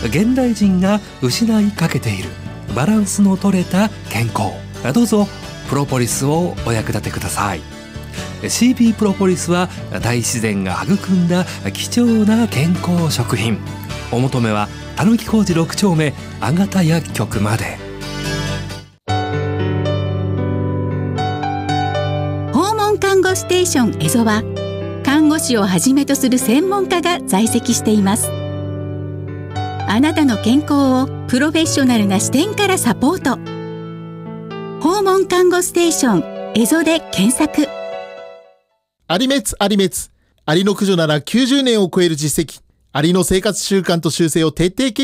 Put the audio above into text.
現代人が失いかけているバランスの取れた健康。どうぞプロポリスをお役立てください。 CB プロポリスは大自然が育んだ貴重な健康食品。お求めはたぬき工事6丁目あがた薬局まで。 訪問看護ステーションエゾは看護師をはじめとする専門家が在籍しています。あなたの健康をプロフェッショナルな視点からサポート。訪問看護ステーションエゾで検索。 アリメツアリメツ。アリの駆除なら90年を超える実績。アリの生活習慣と習性を徹底研